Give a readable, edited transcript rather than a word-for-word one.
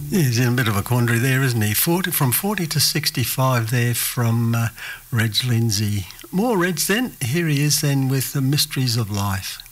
Yeah, he's in a bit of a quandary there, isn't he? From 40 to 65 there from Reg Lindsay. More Reg then. Here he is then with The Mysteries of Life.